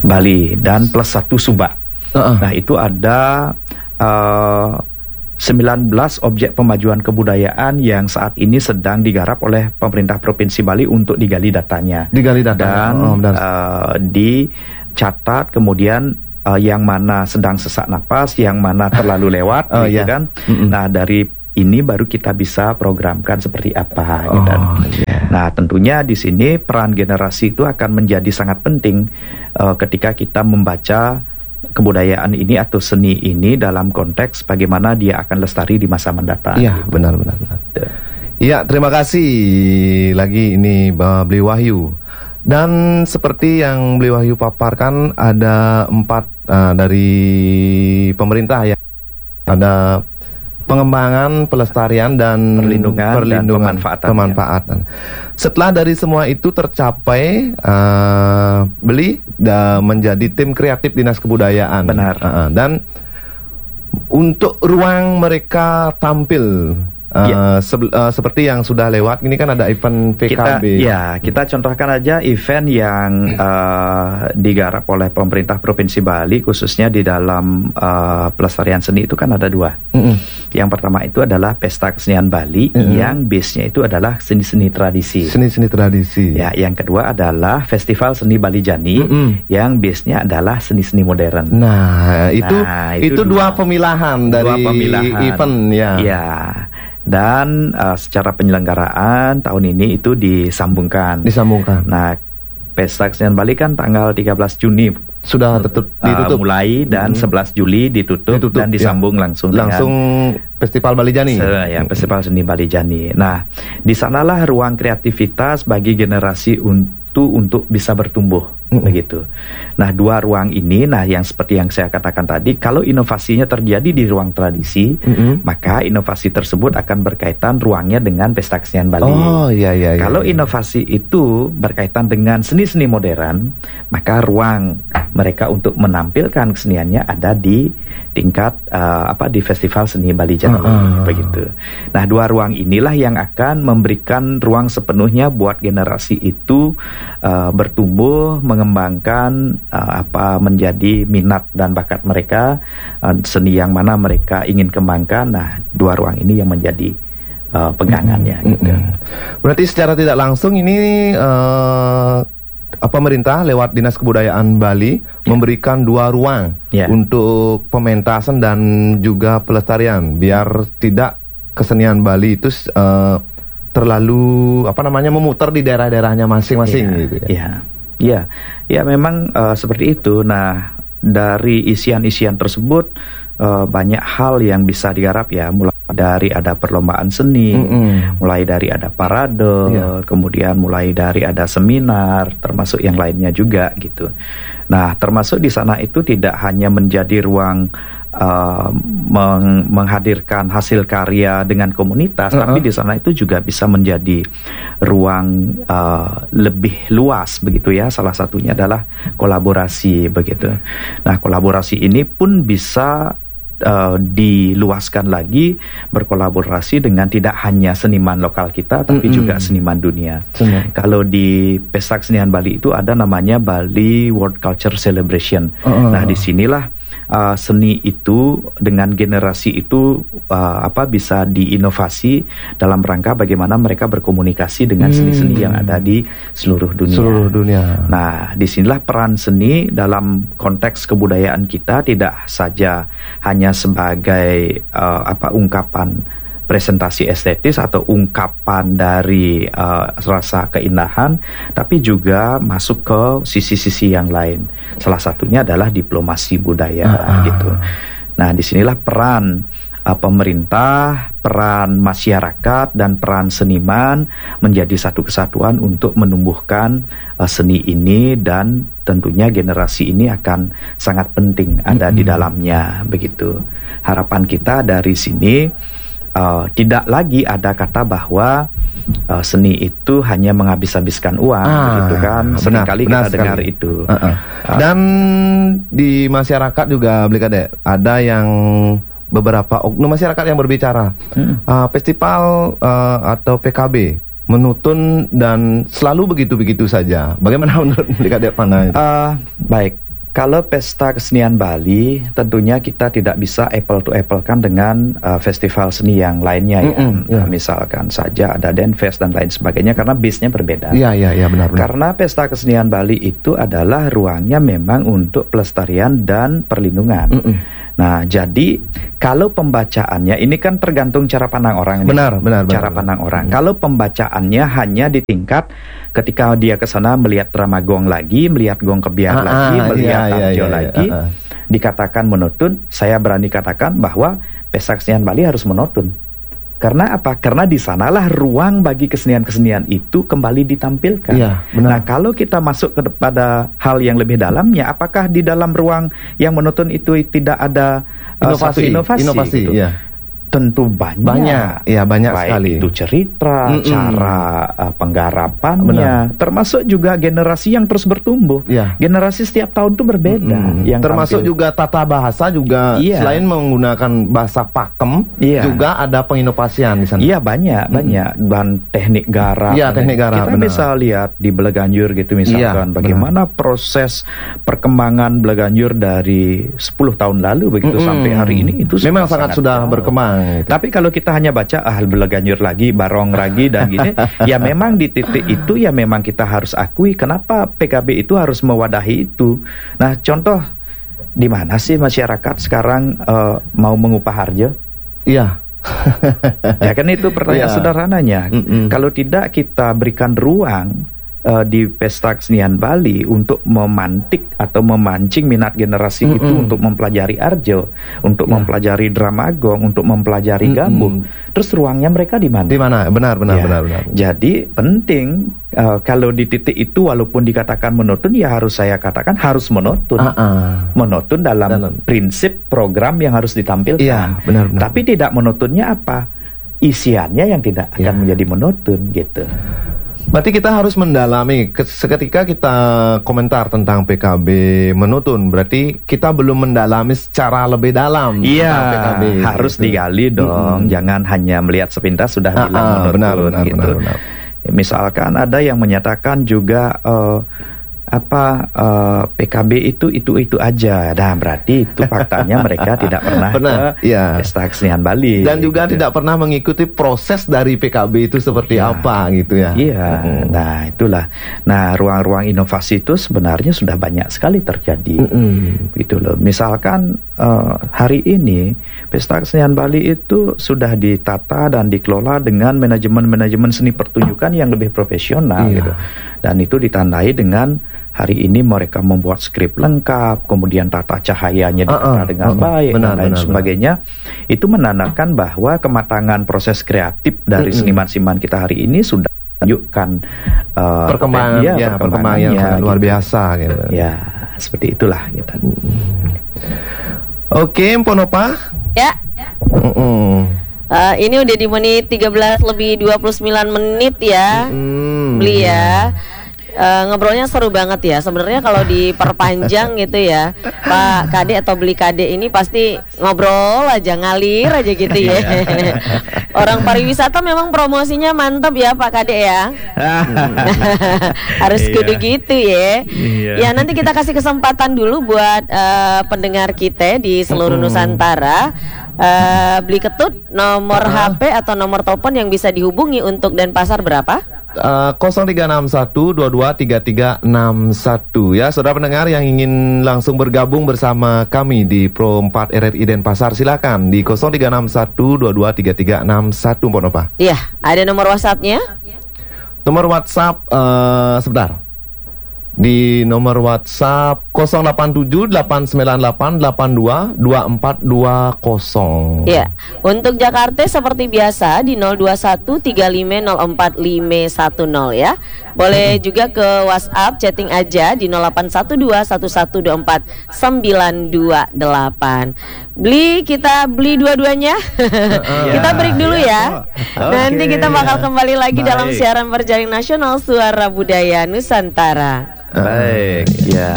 Bali dan plus 1 Subak. Nah itu ada 19 objek pemajuan kebudayaan yang saat ini sedang digarap oleh pemerintah Provinsi Bali untuk digali datanya. Dan dicatat kemudian yang mana sedang sesak napas, yang mana terlalu lewat, gitu kan. Nah dari ini baru kita bisa programkan seperti apa. Gitu. Nah tentunya di sini peran generasi itu akan menjadi sangat penting ketika kita membaca kebudayaan ini atau seni ini dalam konteks bagaimana dia akan lestari di masa mendatang. Iya, benar. Iya, terima kasih lagi ini Beli Wahyu. Dan seperti yang Beli Wahyu paparkan, ada 4 dari pemerintah ya. Ada pengembangan, pelestarian dan perlindungan pemanfaatan. Setelah dari semua itu tercapai, Beli menjadi tim kreatif Dinas Kebudayaan. Benar. Dan untuk ruang mereka tampil seperti yang sudah lewat, ini kan ada event PKB. Kita contohkan aja event yang digarap oleh pemerintah Provinsi Bali, khususnya di dalam pelestarian seni itu kan ada 2. Yang pertama itu adalah Pesta Kesenian Bali, yang base-nya itu adalah seni-seni tradisi. Seni-seni tradisi. Ya, yang kedua adalah Festival Seni Bali Jani, yang base-nya adalah seni-seni modern. Nah, itu 2 pemilahan dari event ya. Iya. Dan secara penyelenggaraan tahun ini itu disambungkan. Nah, Pesta Kesenian Bali kan tanggal 13 Juni sudah ditutup mulai, dan 11 Juli ditutup dan disambung langsung Festival Bali Jani. Festival Seni Bali Jani. Nah, di sanalah ruang kreativitas bagi generasi untuk bisa bertumbuh. Begitu. Nah 2 ruang ini, yang seperti yang saya katakan tadi, kalau inovasinya terjadi di ruang tradisi, maka inovasi tersebut akan berkaitan ruangnya dengan Pesta Kesenian Bali. Kalau inovasi itu berkaitan dengan seni-seni modern, maka ruang mereka untuk menampilkan keseniannya ada di tingkat di Festival Seni Bali Jani. Begitu. Nah 2 ruang inilah yang akan memberikan ruang sepenuhnya buat generasi itu bertumbuh, mengembangkan menjadi minat dan bakat mereka, seni yang mana mereka ingin kembangkan. Nah 2 ruang ini yang menjadi pegangannya. Gitu. Berarti secara tidak langsung ini pemerintah lewat Dinas Kebudayaan Bali memberikan 2 ruang untuk pementasan dan juga pelestarian, biar tidak kesenian Bali itu terlalu memutar di daerah-daerahnya masing-masing gitu ya. Ya memang seperti itu. Nah dari isian-isian tersebut banyak hal yang bisa digarap ya, mulai dari ada perlombaan seni, mulai dari ada parade, kemudian mulai dari ada seminar, termasuk yang lainnya juga gitu. Nah termasuk di sana itu tidak hanya menjadi ruang menghadirkan hasil karya dengan komunitas, tapi di sana itu juga bisa menjadi ruang lebih luas begitu ya. Salah satunya adalah kolaborasi begitu. Nah kolaborasi ini pun bisa diluaskan lagi, berkolaborasi dengan tidak hanya seniman lokal kita, tapi juga seniman dunia. Kalau di Pesta Kesenian Bali itu ada namanya Bali World Culture Celebration. Nah disinilah seni itu dengan generasi itu bisa diinovasi dalam rangka bagaimana mereka berkomunikasi dengan seni-seni yang ada di seluruh dunia. Nah disinilah peran seni dalam konteks kebudayaan kita tidak saja hanya sebagai ungkapan presentasi estetis atau ungkapan dari rasa keindahan, tapi juga masuk ke sisi-sisi yang lain. Salah satunya adalah diplomasi budaya gitu. Nah, disinilah peran pemerintah, peran masyarakat, dan peran seniman menjadi satu kesatuan untuk menumbuhkan seni ini, dan tentunya generasi ini akan sangat penting ada di dalamnya begitu. Harapan kita dari sini tidak lagi ada kata bahwa seni itu hanya menghabis-habiskan uang, begitu kan? Seringkali kita dengar itu. Dan di masyarakat juga, ada yang beberapa oknum masyarakat yang berbicara, festival atau PKB menutun dan selalu begitu-begitu saja. Bagaimana menurut Blikade Pana itu? Baik, Kalau pesta kesenian Bali, tentunya kita tidak bisa apple to apple kan dengan festival seni yang lainnya ya. Misalkan saja ada Denfest dan lain sebagainya karena base-nya berbeda. Iya, benar. Karena pesta kesenian Bali itu adalah ruangnya memang untuk pelestarian dan perlindungan. Nah, jadi kalau pembacaannya ini kan tergantung cara pandang orang. Benar. Cara pandang orang. Kalau pembacaannya hanya di tingkat ketika dia ke sana melihat drama gong lagi, melihat gong kebiar lagi, melihat arjo lagi, dikatakan monoton, saya berani katakan bahwa pesta kesenian Bali harus monoton. Karena apa? Karena di sanalah ruang bagi kesenian-kesenian itu kembali ditampilkan. Iya, benar. Nah, kalau kita masuk kepada hal yang lebih dalamnya, apakah di dalam ruang yang monoton itu tidak ada satu inovasi gitu? Iya. Tentu banyak banyak baik sekali. Itu cerita, cara penggarapannya, termasuk juga generasi yang terus bertumbuh. Generasi setiap tahun itu berbeda. Yang termasuk juga tata bahasa juga, selain menggunakan bahasa pakem, juga ada penginovasian di sana. Iya, banyak dan teknik garap. Teknik garap. Kita bisa lihat di Belaganjur gitu misalkan, bagaimana proses perkembangan Belaganjur dari 10 tahun lalu begitu sampai hari ini itu memang sangat sudah berkembang. Tapi kalau kita hanya baca Belaganjur lagi, barong lagi dan gini, ya memang di titik itu ya memang kita harus akui kenapa PKB itu harus mewadahi itu. Nah, contoh di mana sih masyarakat sekarang mau mengupah harjo? Iya. Ya kan itu pertanyaan sederhananya. Kalau tidak kita berikan ruang di pesta kesenian Bali untuk memantik atau memancing minat generasi itu untuk mempelajari arjo, untuk mempelajari drama gong, untuk mempelajari gambung. Terus ruangnya mereka di mana? Di mana? Benar. Jadi penting kalau di titik itu walaupun dikatakan monoton, ya harus saya katakan harus monoton. Monoton dalam prinsip program yang harus ditampilkan. Iya, benar. Tapi tidak monotonnya apa? Isiannya yang tidak akan menjadi monoton gitu. Berarti kita harus mendalami. Seketika kita komentar tentang PKB menutun, berarti kita belum mendalami secara lebih dalam. PKB harus digali dong. Jangan hanya melihat sepintas sudah bilang menutun. Benar. Misalkan ada yang menyatakan juga PKB itu aja. Nah, berarti itu faktanya mereka tidak pernah ke pesta kesenian Bali dan juga tidak pernah mengikuti proses dari PKB itu seperti apa gitu ya. Nah, itulah. Nah, ruang-ruang inovasi itu sebenarnya sudah banyak sekali terjadi. Gitu loh. Misalkan hari ini pesta kesenian Bali itu sudah ditata dan dikelola dengan manajemen seni pertunjukan yang lebih profesional gitu. Dan itu ditandai dengan hari ini mereka membuat skrip lengkap, kemudian tata cahayanya ditata dengan baik dan lain sebagainya. Itu menandakan bahwa kematangan proses kreatif dari seniman-seniman kita hari ini sudah menunjukkan perkembangan yang sangat luar biasa gitu. Ya, seperti itulah gitu. Oke, Mponopa. Ya. Ini udah di menit 13 lebih 29 menit ya. Beli ya. Ngobrolnya seru banget ya. Sebenarnya kalau diperpanjang gitu ya, Pak Kade atau Beli Kade ini pasti ngobrol aja, ngalir aja gitu ya. Orang pariwisata memang promosinya mantap ya Pak Kade ya. Harus kudu gitu ya. Ya, nanti kita kasih kesempatan dulu buat pendengar kita di seluruh Nusantara. Beli Ketut, nomor HP atau nomor telepon yang bisa dihubungi untuk Denpasar berapa? 0361223361 ya, saudara pendengar yang ingin langsung bergabung bersama kami di Pro 4 RRI Denpasar, silakan di 0361223361 Mponopa. Iya, ada nomor WhatsApp-nya? Nomor WhatsApp sebentar. Di nomor WhatsApp 087898822420. Ya, untuk Jakarta seperti biasa di 02135045510 ya. Boleh juga ke WhatsApp chatting aja di 08121124928. Kita beli dua-duanya. Kita break dulu ya. Nanti kita bakal kembali lagi dalam siaran berjaring nasional Suara Budaya Nusantara. Baik, ya.